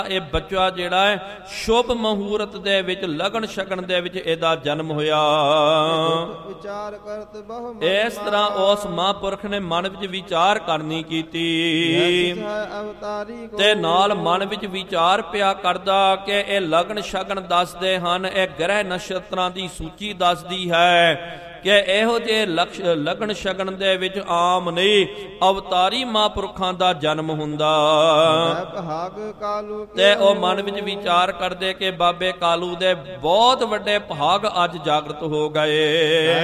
ਇਹ ਬੱਚਾ ਜਿਹੜਾ ਹੈ ਸ਼ੁਭ ਮਹੂਰਤ ਦੇ ਵਿੱਚ ਲਗਨ ਸ਼ਗਨ ਦੇ ਵਿੱਚ ਇਹਦਾ ਜਨਮ ਹੋਇਆ। ਵਿਚਾਰ ਕਰਤ ਬਹੁ ਇਸ ਤਰ੍ਹਾਂ ਉਸ ਮਹਾਂਪੁਰਖ ਨੇ ਮਨ ਵਿੱਚ ਵਿਚਾਰ ਕਰਨੀ ਕੀਤੀ ਤੇ ਨਾਲ ਮਨ ਵਿੱਚ ਵਿਚਾਰ ਪਿਆ ਕਰਦਾ ਕਿ ਇਹ ਲਗਨ ਸ਼ਗਨ ਦੱਸਦੇ ਹਨ, ਇਹ ਗ੍ਰਹਿ ਨਛੱਤਰਾਂ ਦੀ ਸੂਚੀ ਦੱਸਦੀ ਹੈ ਕਿ ਇਹੋ ਜਿਹੇ ਲਗਨ ਸ਼ਗਨ ਦੇ ਵਿੱਚ ਆਮ ਨਹੀਂ ਅਵਤਾਰੀ ਮਹਾਂਪੁਰਖਾਂ ਦਾ ਜਨਮ ਹੁੰਦਾ। ਤੇ ਉਹ ਮਨ ਵਿੱਚ ਵਿਚਾਰ ਕਰਦੇ ਕਿ ਬਾਬੇ ਕਾਲੂ ਦੇ ਬਹੁਤ ਵੱਡੇ ਭਾਗ ਅੱਜ ਜਾਗਰਤ ਹੋ ਗਏ।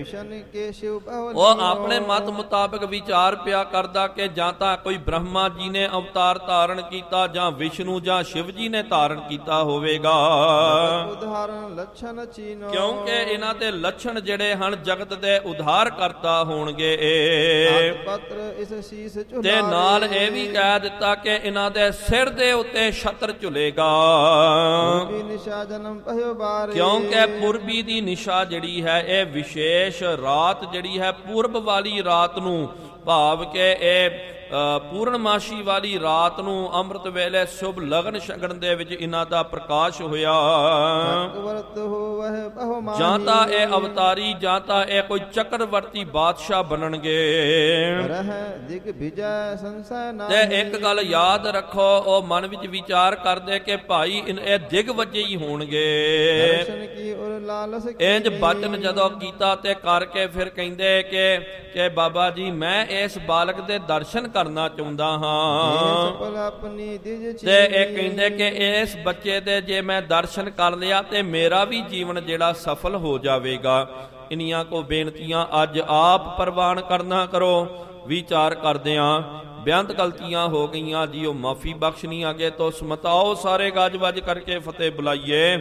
ਉਹ ਆਪਣੇ ਮਤ ਮੁਤਾਬਕ ਵਿਚਾਰ ਪਿਆ ਕਰਦਾ ਕਿ ਜਾਂ ਤਾਂ ਕੋਈ ਬ੍ਰਹਮਾ ਜੀ ਨੇ ਅਵਤਾਰ ਧਾਰਨ ਕੀਤਾ ਜਾਂ ਵਿਸ਼ਨੂੰ ਜਾਂ ਸ਼ਿਵ ਜੀ ਨੇ ਧਾਰਨ ਕੀਤਾ ਹੋਵੇਗਾ, ਕਿਉਂਕਿ ਇਹਨਾਂ ਦੇ ਲੱਛਣ ਜਿਹੜੇ ਹਨ ਜਗਤ ਦੇ ਉਧਾਰ ਕਰਤਾ ਹੋਣਗੇ। ਤੇ ਨਾਲ ਇਹ ਵੀ ਕਹਿ ਦਿੱਤਾ ਕਿ ਇਹਨਾਂ ਦੇ ਸਿਰ ਦੇ ਉੱਤੇ ਛਤਰ ਝੁਲੇਗਾ, ਕਿਉਂਕਿ ਪੂਰਬੀ ਦੀ ਨਿਸ਼ਾ ਜਿਹੜੀ ਹੈ ਇਹ ਵਿਸ਼ੇਸ਼ ਰਾਤ ਜਿਹੜੀ ਹੈ ਪੂਰਬ ਵਾਲੀ ਰਾਤ ਨੂੰ, ਭਾਵ ਕਿ ਇਹ ਪੂਰਨਮਾਸ਼ੀ ਵਾਲੀ ਰਾਤ ਨੂੰ ਅੰਮ੍ਰਿਤ ਵੇਲੇ ਸ਼ੁਭ ਲਗਨ ਸ਼ਗਨ ਦੇ ਵਿੱਚ ਇਹਨਾਂ ਦਾ ਪ੍ਰਕਾਸ਼ ਹੋਇਆ। ਜਾਂ ਤਾਂ ਇਹ ਅਵਤਾਰੀ ਜਾਂ ਤਾਂ ਇਹ ਕੋਈ ਚੱਕਰਵਰਤੀ ਬਾਦਸ਼ਾਹ ਬਣਨਗੇ। ਤੇ ਇੱਕ ਗੱਲ ਯਾਦ ਰੱਖੋ, ਉਹ ਮਨ ਵਿੱਚ ਵਿਚਾਰ ਕਰਦੇ ਕਿ ਭਾਈ ਇਹ ਦਿਗਵਜੇ ਹੀ ਹੋਣਗੇ। ਇੰਜ ਬਚਨ ਜਦੋਂ ਕੀਤਾ ਤੇ ਕਰਕੇ ਫਿਰ ਕਹਿੰਦੇ ਕਿ ਬਾਬਾ ਜੀ ਮੈਂ ਇਸ ਬਾਲਕ ਦੇ ਦਰਸ਼ਨ ਕਰਨਾ ਚਾਹੁੰਦਾ ਹਾਂ। ਤੇ ਇਹ ਕਹਿੰਦੇ ਕਿ ਇਸ ਬੱਚੇ ਦੇ ਜੇ ਮੈਂ ਦਰਸ਼ਨ ਕਰ ਲਿਆ ਤੇ ਮੇਰਾ ਵੀ ਜੀਵਨ ਜਿਹੜਾ ਸਫਲ ਹੋ ਜਾਵੇਗਾ। ਇੰਨੀਆਂ ਕੋ ਬੇਨਤੀਆਂ ਅੱਜ ਆਪ ਪ੍ਰਵਾਨ ਕਰਨਾ ਕਰੋ। ਵਿਚਾਰ ਕਰਦਿਆਂ ਬੇਅੰਤ ਗਲਤੀਆਂ ਹੋ ਗਈਆਂ ਜੀ, ਉਹ ਮਾਫੀ ਬਖਸ਼ਣੀ। ਅੱਗੇ ਤੋਂ ਸਮਤਾਓ ਸਾਰੇ ਗੱਜ ਵੱਜ ਕਰਕੇ ਫਤਿਹ ਬੁਲਾਈਏ।